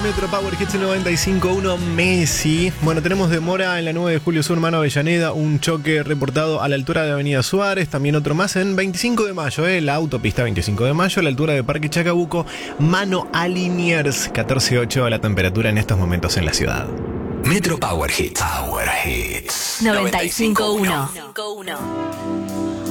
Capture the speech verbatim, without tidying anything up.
Metro Power Hits noventa y cinco punto uno. Messi. Bueno, tenemos demora en la nueve de Julio Sur, Mano Avellaneda. Un choque reportado a la altura de Avenida Suárez. También otro más en veinticinco de mayo, eh, la autopista veinticinco de mayo, a la altura de Parque Chacabuco. Mano a Liniers. catorce ocho la temperatura en estos momentos en la ciudad. Metro Power Hits. Power Hits. noventa y cinco punto uno.